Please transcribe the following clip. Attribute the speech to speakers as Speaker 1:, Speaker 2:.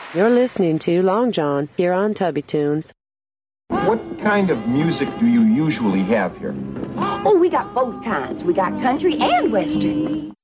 Speaker 1: You're listening to Long John here on Tubby Tunes.
Speaker 2: What kind of music do you usually have here?
Speaker 3: Oh, we got both kinds. We got country and western.